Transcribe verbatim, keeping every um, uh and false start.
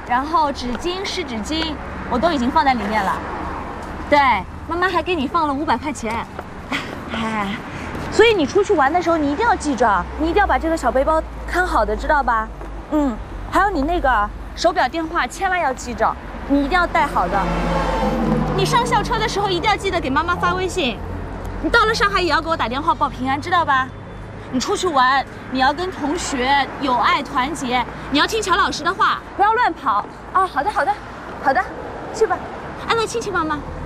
然后纸巾、湿纸巾我都已经放在里面了。对，妈妈还给你放了五百块钱。哎，所以你出去玩的时候，你一定要记着，你一定要把这个小背包看好的，知道吧？嗯，还有你那个手表、电话，千万要记着，你一定要带好的。你上校车的时候一定要记得给妈妈发微信。你到了上海也要给我打电话报平安，知道吧？你出去玩，你要跟同学友爱团结，你要听乔老师的话，不要乱跑啊！好的，好的，好的，去吧。哎，来亲亲妈妈。